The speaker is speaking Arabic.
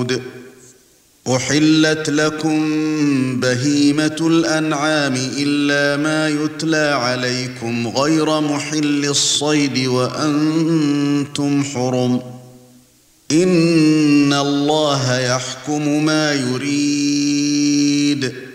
الحدود أحلت لكم بهيمة الأنعام إلا ما يتلى عليكم غير محل الصيد وأنتم حرم إن الله يحكم ما يريد